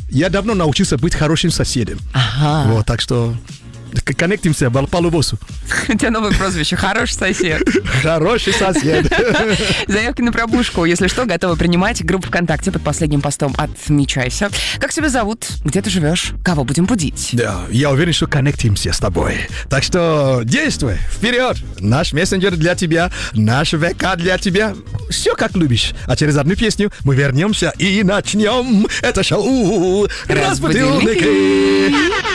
Я давно научился быть хорошим соседом. Ага. Вот, так что коннектимся по Лубосу. У тебя новое прозвище. Хороший сосед. Хороший сосед. Заявки на пробужку, если что, готовы принимать. Группа ВКонтакте под последним постом «Отмечайся». Как тебя зовут? Где ты живешь? Кого будем будить? Да, я уверен, что коннектимся с тобой. Так что действуй, вперед! Наш мессенджер для тебя, наш ВК для тебя. Все как любишь. А через одну песню мы вернемся и начнем это шоу «Разбудилники».